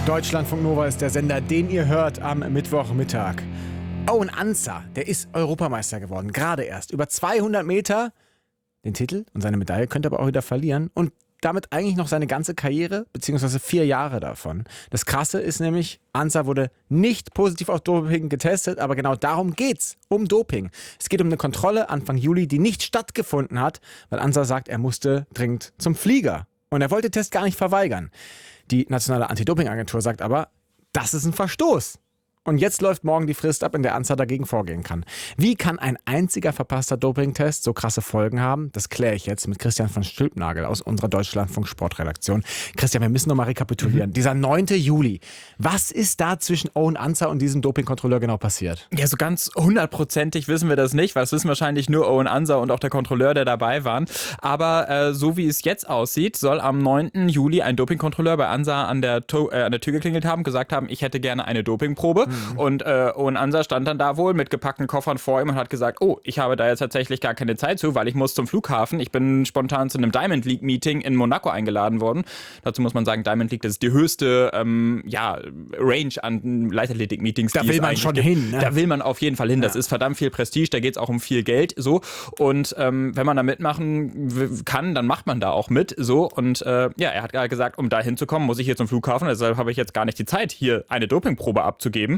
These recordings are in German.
Deutschlandfunk Nova ist der Sender, den ihr hört am Mittwochmittag. Owen Ansah, der ist Europameister geworden, gerade erst. Über 200 Meter. Den Titel und seine Medaille könnte aber auch wieder verlieren. Und damit eigentlich noch seine ganze Karriere, beziehungsweise 4 Jahre davon. Das Krasse ist nämlich, Ansah wurde nicht positiv auf Doping getestet, aber genau darum geht's, um Doping. Es geht um eine Kontrolle Anfang Juli, die nicht stattgefunden hat, weil Ansah sagt, er musste dringend zum Flieger. Und er wollte den Test gar nicht verweigern. Die nationale Anti-Doping-Agentur sagt aber, das ist ein Verstoß. Und jetzt läuft morgen die Frist ab, in der Ansah dagegen vorgehen kann. Wie kann ein einziger verpasster Dopingtest so krasse Folgen haben? Das kläre ich jetzt mit Christian von Stülpnagel aus unserer Deutschlandfunk-Sportredaktion. Christian, wir müssen nochmal rekapitulieren. Dieser 9. Juli. Was ist da zwischen Owen Ansah und diesem Dopingkontrolleur genau passiert? Ja, so ganz 100%ig wissen wir das nicht, weil es wissen wahrscheinlich nur Owen Ansah und auch der Kontrolleur, der dabei waren. Aber so wie es jetzt aussieht, soll am 9. Juli ein Dopingkontrolleur bei Ansah an der Tür geklingelt haben, gesagt haben, ich hätte gerne eine Dopingprobe. Und Owen Ansah stand dann da wohl mit gepackten Koffern vor ihm und hat gesagt, oh, ich habe da jetzt tatsächlich gar keine Zeit zu, weil ich muss zum Flughafen. Ich bin spontan zu einem Diamond League Meeting in Monaco eingeladen worden. Dazu muss man sagen, Diamond League, das ist die höchste Range an Leichtathletik-Meetings. Da will man schon hin. Ne? Da will man auf jeden Fall hin. Das ist verdammt viel Prestige, da geht es auch um viel Geld. So. Und wenn man da mitmachen kann, dann macht man da auch mit. So. Und er hat gerade gesagt, um da hinzukommen, muss ich hier zum Flughafen. Deshalb habe ich jetzt gar nicht die Zeit, hier eine Dopingprobe abzugeben.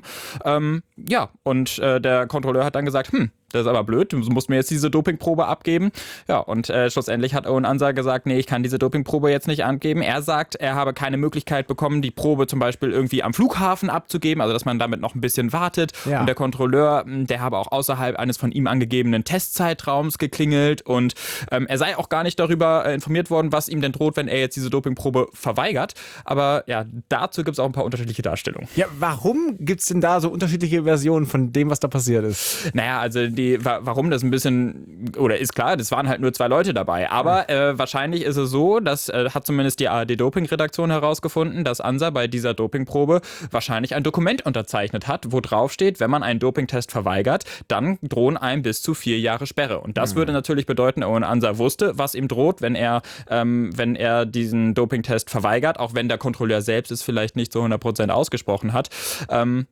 Der Kontrolleur hat dann gesagt, das ist aber blöd, du musst mir jetzt diese Dopingprobe abgeben. Ja, und schlussendlich hat Owen Ansah gesagt, nee, ich kann diese Dopingprobe jetzt nicht abgeben. Er sagt, er habe keine Möglichkeit bekommen, die Probe zum Beispiel irgendwie am Flughafen abzugeben, also dass man damit noch ein bisschen wartet. Ja. Und der Kontrolleur, der habe auch außerhalb eines von ihm angegebenen Testzeitraums geklingelt und er sei auch gar nicht darüber informiert worden, was ihm denn droht, wenn er jetzt diese Dopingprobe verweigert. Aber ja, dazu gibt es auch ein paar unterschiedliche Darstellungen. Ja, warum gibt es denn da so unterschiedliche Versionen von dem, was da passiert ist? Naja, also warum das ein bisschen, oder ist klar, das waren halt nur 2 Leute dabei, aber wahrscheinlich ist es so, das hat zumindest die ARD-Doping-Redaktion herausgefunden, dass Ansah bei dieser Dopingprobe wahrscheinlich ein Dokument unterzeichnet hat, wo drauf steht, wenn man einen Dopingtest verweigert, dann drohen einem bis zu 4 Jahre Sperre. Und das würde natürlich bedeuten, Owen Ansah wusste, was ihm droht, wenn er diesen Dopingtest verweigert, auch wenn der Kontrolleur selbst es vielleicht nicht zu 100% ausgesprochen hat. Und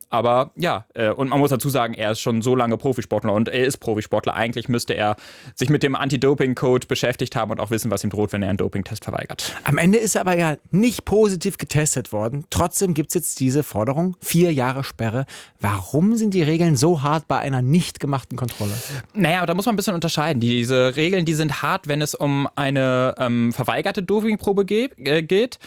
man muss dazu sagen, er ist schon so lange Profisportler und er ist Profisportler. Eigentlich müsste er sich mit dem Anti-Doping-Code beschäftigt haben und auch wissen, was ihm droht, wenn er einen Dopingtest verweigert. Am Ende ist er aber ja nicht positiv getestet worden. Trotzdem gibt es jetzt diese Forderung, 4 Jahre Sperre. Warum sind die Regeln so hart bei einer nicht gemachten Kontrolle? Naja, da muss man ein bisschen unterscheiden. Diese Regeln, die sind hart, wenn es um eine verweigerte Dopingprobe geht.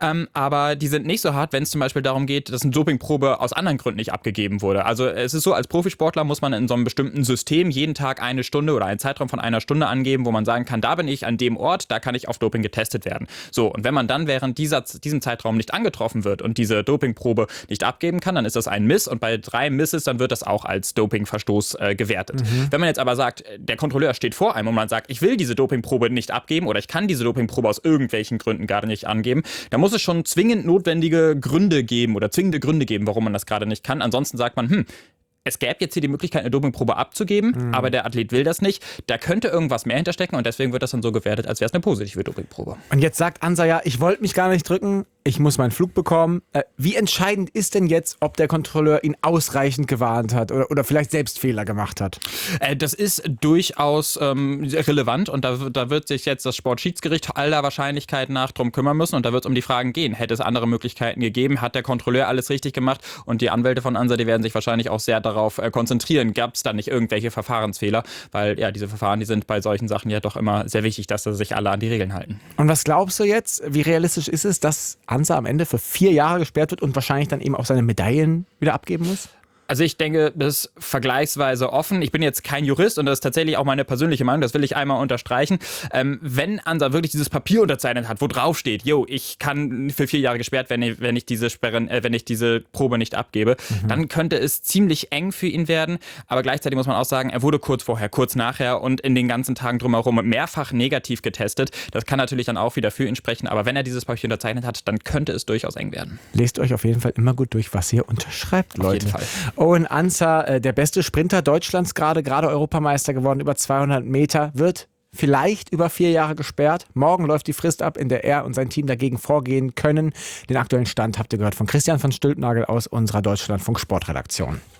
Aber die sind nicht so hart, wenn es zum Beispiel darum geht, dass eine Dopingprobe aus anderen Gründen nicht abgegeben wurde. Also es ist so, als Profisportler muss man in so einem bestimmten System jeden Tag 1 Stunde oder einen Zeitraum von 1 Stunde angeben, wo man sagen kann, da bin ich an dem Ort, da kann ich auf Doping getestet werden. So, und wenn man dann während diesem Zeitraum nicht angetroffen wird und diese Dopingprobe nicht abgeben kann, dann ist das ein Miss und bei 3 Misses, dann wird das auch als Dopingverstoß gewertet. Wenn man jetzt aber sagt, der Kontrolleur steht vor einem und man sagt, ich will diese Dopingprobe nicht abgeben oder ich kann diese Dopingprobe aus irgendwelchen Gründen gar nicht angeben, dann muss es schon zwingend notwendige Gründe geben oder zwingende Gründe geben, warum man das gerade nicht kann. Ansonsten sagt man, es gäbe jetzt hier die Möglichkeit, eine Dopingprobe abzugeben, aber der Athlet will das nicht. Da könnte irgendwas mehr hinterstecken und deswegen wird das dann so gewertet, als wäre es eine positive Dopingprobe. Und jetzt sagt Ansah ja, ich wollte mich gar nicht drücken, ich muss meinen Flug bekommen. Wie entscheidend ist denn jetzt, ob der Kontrolleur ihn ausreichend gewarnt hat oder vielleicht selbst Fehler gemacht hat? Das ist durchaus relevant und da wird sich jetzt das Sportschiedsgericht aller Wahrscheinlichkeit nach drum kümmern müssen und da wird es um die Fragen gehen. Hätte es andere Möglichkeiten gegeben? Hat der Kontrolleur alles richtig gemacht? Und die Anwälte von Ansah, die werden sich wahrscheinlich auch sehr darauf konzentrieren. Gab es da nicht irgendwelche Verfahrensfehler? Weil ja, diese Verfahren, die sind bei solchen Sachen ja doch immer sehr wichtig, dass sich alle an die Regeln halten. Und was glaubst du jetzt? Wie realistisch ist es, dass Ansah am Ende für 4 Jahre gesperrt wird und wahrscheinlich dann eben auch seine Medaillen wieder abgeben muss? Also ich denke, das ist vergleichsweise offen. Ich bin jetzt kein Jurist und das ist tatsächlich auch meine persönliche Meinung, das will ich einmal unterstreichen. Wenn Ansah wirklich dieses Papier unterzeichnet hat, wo drauf steht, ich kann für 4 Jahre gesperrt werden, wenn ich diese Probe nicht abgebe, dann könnte es ziemlich eng für ihn werden. Aber gleichzeitig muss man auch sagen, er wurde kurz vorher, kurz nachher und in den ganzen Tagen drumherum mehrfach negativ getestet. Das kann natürlich dann auch wieder für ihn sprechen. Aber wenn er dieses Papier unterzeichnet hat, dann könnte es durchaus eng werden. Lest euch auf jeden Fall immer gut durch, was ihr unterschreibt, Leute. Auf jeden Fall. Owen Ansah, der beste Sprinter Deutschlands, gerade Europameister geworden, über 200 Meter, wird vielleicht über 4 Jahre gesperrt. Morgen läuft die Frist ab, in der er und sein Team dagegen vorgehen können. Den aktuellen Stand habt ihr gehört von Christian von Stülpnagel aus unserer Deutschlandfunk Sportredaktion.